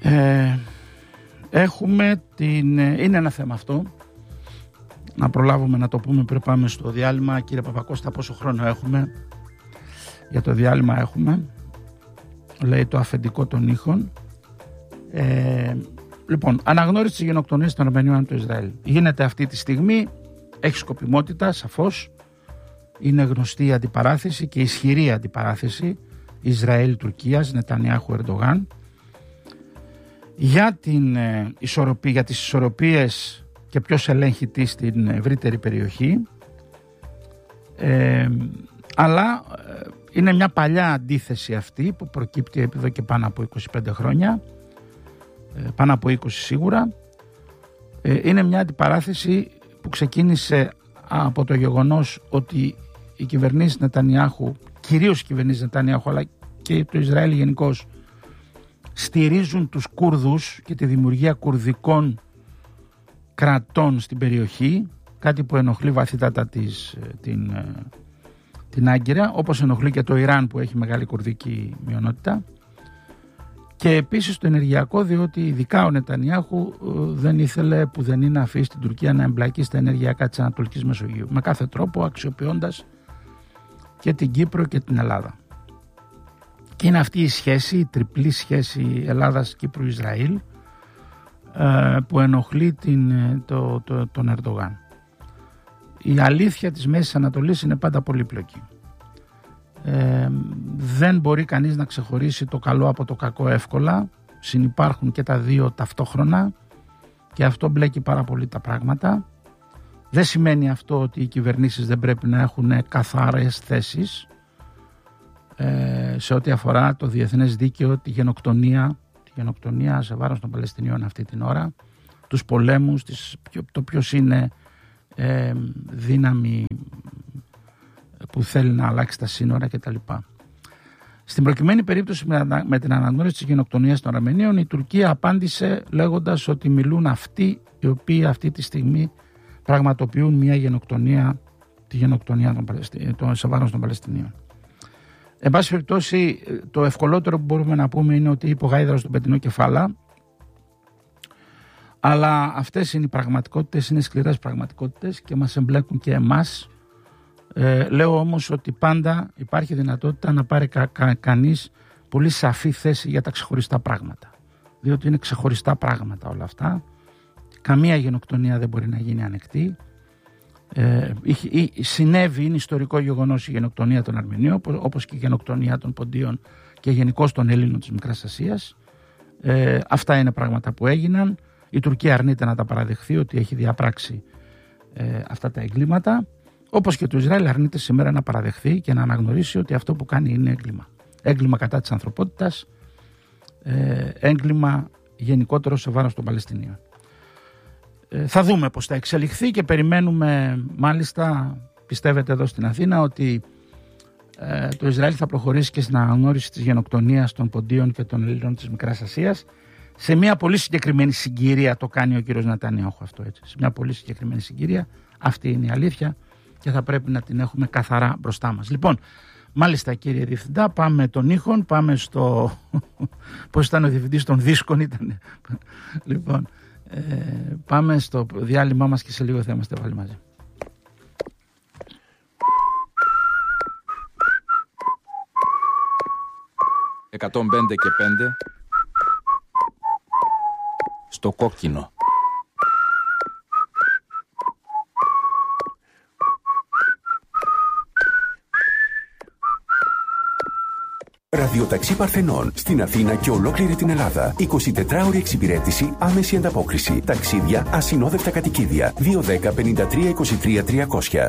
Έχουμε είναι ένα θέμα αυτό. Να προλάβουμε να το πούμε πριν πάμε στο διάλειμμα. Κύριε Παπακώστα, πόσο χρόνο έχουμε? Για το διάλειμμα έχουμε, λέει το αφεντικό των ήχων. Λοιπόν, αναγνώριση της γενοκτονίας των Αρμενίων από το Ισραήλ. Γίνεται αυτή τη στιγμή, έχει σκοπιμότητα σαφώς. Είναι γνωστή η αντιπαράθεση και ισχυρή αντιπαράθεση Ισραήλ-Τουρκίας, Νετανιάχου-Ερντογάν, για για τις ισορροπίες και ποιος ελέγχει τι στην ευρύτερη περιοχή, αλλά είναι μια παλιά αντίθεση αυτή που προκύπτει εδώ και πάνω από 25 χρόνια, πάνω από 20 σίγουρα. Είναι μια αντιπαράθεση που ξεκίνησε από το γεγονός ότι οι κυβερνήσεις Νετανιάχου, κυρίως οι κυβερνήσεις Νετανιάχου αλλά και το Ισραήλ γενικώς, στηρίζουν τους Κούρδους και τη δημιουργία κουρδικών κρατών στην περιοχή, κάτι που ενοχλεί βαθύτατα την Άγκυρα, όπως ενοχλεί και το Ιράν που έχει μεγάλη κουρδική μειονότητα, και επίσης το ενεργειακό, διότι ειδικά ο Νετανιάχου δεν ήθελε πουδενή να αφήσει την Τουρκία να εμπλακεί στα ενεργειακά της Ανατολικής Μεσογείου, με κάθε τρόπο αξιοποιώντας και την Κύπρο και την Ελλάδα. Και είναι αυτή η σχέση, η τριπλή σχέση Ελλάδας-Κύπρου-Ισραήλ, που ενοχλεί τον Ερντογάν. Η αλήθεια της Μέσης Ανατολής είναι πάντα πολύπλοκη. Δεν μπορεί κανείς να ξεχωρίσει το καλό από το κακό εύκολα. Συνυπάρχουν και τα δύο ταυτόχρονα και αυτό μπλέκει πάρα πολύ τα πράγματα. Δεν σημαίνει αυτό ότι οι κυβερνήσεις δεν πρέπει να έχουν καθαρές θέσεις σε ό,τι αφορά το διεθνές δίκαιο, τη γενοκτονία σε βάρος των Παλαιστινίων αυτή την ώρα, τους πολέμους, το ποιος είναι δύναμη που θέλει να αλλάξει τα σύνορα κτλ. Στην προκειμένη περίπτωση με την αναγνώριση της γενοκτονίας των Αρμενίων, η Τουρκία απάντησε λέγοντας ότι μιλούν αυτοί οι οποίοι αυτή τη στιγμή πραγματοποιούν μια γενοκτονία, τη γενοκτονία σε βάρος των Παλαιστινίων. Εν πάση περιπτώσει, το ευκολότερο που μπορούμε να πούμε είναι ότι είπε ο Γάιδαρος στον πετεινό κεφάλα, αλλά αυτές είναι οι πραγματικότητες, είναι σκληρές πραγματικότητες και μας εμπλέκουν και εμάς. Λέω όμως ότι πάντα υπάρχει δυνατότητα να πάρει κανείς πολύ σαφή θέση για τα ξεχωριστά πράγματα, διότι είναι ξεχωριστά πράγματα όλα αυτά. Καμία γενοκτονία δεν μπορεί να γίνει ανεκτή. Συνέβη, είναι ιστορικό γεγονός η γενοκτονία των Αρμενίων, όπως και η γενοκτονία των Ποντίων και γενικώς των Ελλήνων της Μικράς Ασίας. Αυτά είναι πράγματα που έγιναν. Η Τουρκία αρνείται να τα παραδεχθεί ότι έχει διαπράξει αυτά τα εγκλήματα, όπως και το Ισραήλ αρνείται σήμερα να παραδεχθεί και να αναγνωρίσει ότι αυτό που κάνει είναι έγκλημα. Έγκλημα κατά της ανθρωπότητας, έγκλημα γενικότερο σε βάρος των Παλαιστινίων. Θα δούμε πώς θα εξελιχθεί και περιμένουμε, μάλιστα πιστεύετε εδώ στην Αθήνα, ότι το Ισραήλ θα προχωρήσει και στην αναγνώριση της γενοκτονίας των Ποντίων και των Ελλήνων της Μικράς Ασίας. Σε μια πολύ συγκεκριμένη συγκυρία το κάνει ο κύριος Νετανιάχου αυτό, έτσι. Σε μια πολύ συγκεκριμένη συγκυρία, αυτή είναι η αλήθεια και θα πρέπει να την έχουμε καθαρά μπροστά μας. Λοιπόν, μάλιστα κύριε Διευθυντά, πάμε των ήχων, πάμε στο... πώς ήταν ο Διευθυντής των Δίσκων ήταν. Λοιπόν, πάμε στο διάλειμμά μας και σε λίγο θα είμαστε πάλι μαζί. «105 και 5» στο κόκκινο. Ραδιοταξί Παρθενών στην Αθήνα και ολόκληρη την Ελλάδα. 24ωρη εξυπηρέτηση, άμεση ανταπόκριση. Ταξίδια, ασυνόδευτα κατοικίδια. 210 53 23 300.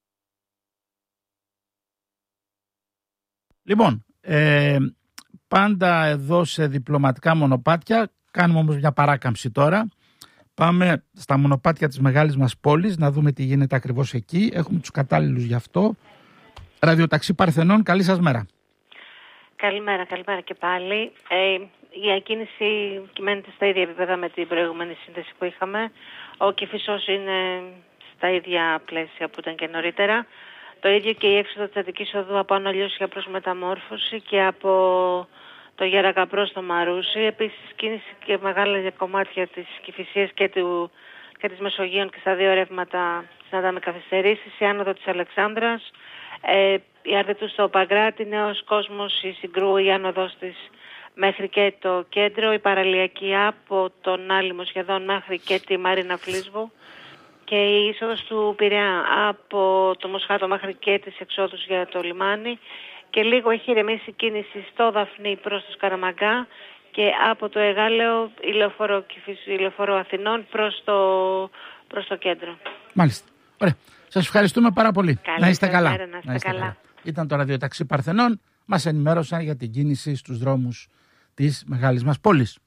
Λοιπόν, πάντα εδώ σε διπλωματικά μονοπάτια, κάνουμε όμως μια παράκαμψη τώρα. Πάμε στα μονοπάτια της μεγάλης μας πόλης να δούμε τι γίνεται ακριβώς εκεί. Έχουμε τους κατάλληλους γι' αυτό. Ραδιοταξί Παρθενών, καλή σας μέρα. Καλημέρα και πάλι. Η ακίνηση κυμαίνεται στα ίδια επίπεδα με την προηγούμενη σύνδεση που είχαμε. Ο Κηφισός είναι στα ίδια πλαίσια που ήταν και νωρίτερα. Το ίδιο και η έξοδο της Αττικής Οδού από Άνω Λιώσια προς Μεταμόρφωση και από το Γέρακα προς το Μαρούσι. Επίσης κίνηση και μεγάλα κομμάτια της Κηφισίας και της Μεσογείων και στα δύο ρεύματα συναντάμε καθυστερήσεις. Η άνοδο της Αλεξάνδρας, η Αρδετού στο Παγκράτη, Νέος Κόσμος, η Συγκρού, η άνοδος της μέχρι και το κέντρο, η παραλιακή από τον Άλυμο σχεδόν μέχρι και τη Μαρίνα Φλίσβου και η είσοδος του Πειραιά από το Μοσχάτο μέχρι και τις εξόδους για το λιμάνι και λίγο έχει ηρεμήσει κίνηση στο Δαφνί προς το Σκαραμαγκά και από το Εγάλεο η λεωφόρο Αθηνών προς το κέντρο. Μάλιστα. Ωραία. Σας ευχαριστούμε πάρα πολύ. Να είστε καλά. Να είστε καλά. Ήταν το ραδιοταξί Παρθενών. Μας ενημέρωσαν για την κίνηση στους δρόμους της μεγάλης μας πόλης.